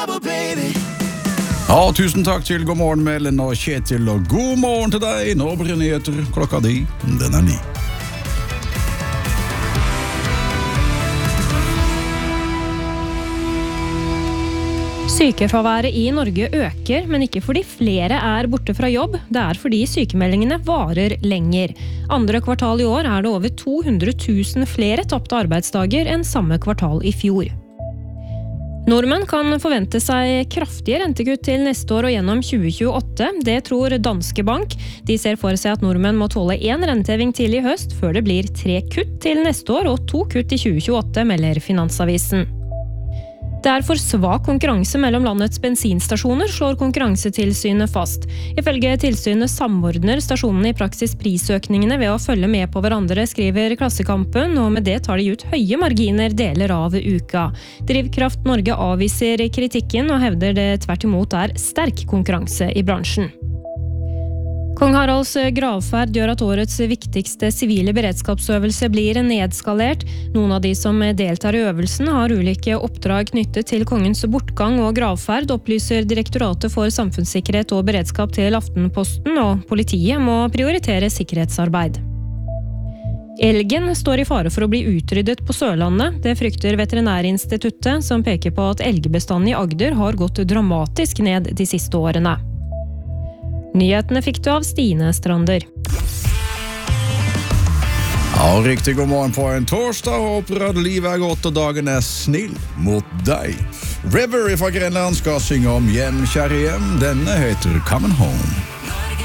Ja, tusen takk til God morgen med Ellen og Kjetil, og god morgen til deg. Nå blir det nyheter, klokka den er 9. Sykefraværet i Norge øker, men ikke fordi flere er borte fra jobb. Det er fordi sykemeldingene varer lenger. Andre kvartal i år er det over 200 000 flere tapte arbeidsdager enn samme kvartal i fjor. Nordmenn kan forvente seg kraftige rentekutt til neste år og gjennom 2028. Det tror Danske Bank. De ser for seg at nordmenn må tåle 1 renteheving til i høst, før det blir 3 kutt til neste år og 2 kutt i 2028, melder Finansavisen. Det er for svak konkurranse mellom landets bensinstasjoner, slår Konkurransetilsynet fast. Ifølge tilsynet samordner stasjonene i praksis prisøkningene ved å følge med på hverandre, skriver Klassekampen, og med det tar de ut høye marginer deler av uka. Drivkraft Norge avviser kritikken og hevder det tvert imot er sterk konkurranse i bransjen. Kong Haralds gravferd gjør at årets viktigste sivile beredskapsøvelse blir nedskalert. Noen av de som deltar i øvelsen har ulike oppdrag knyttet til kongens bortgang og gravferd, opplyser Direktoratet for samfunnssikkerhet og beredskap til Aftenposten, og politiet må prioritere sikkerhetsarbeid. Elgen står i fare for å bli utryddet på Sørlandet. Det frykter Veterinærinstituttet, som peker på at elgbestanden i Agder har gått dramatisk ned de siste årene. Nyhetene fikk du av Stine Strander. Ja, riktig god morgen på en torsdag. Håper at livet er godt og dagen er snill mot deg. River fra Grenland skal synge om hjem, kjære hjem. Denne heter Coming Home.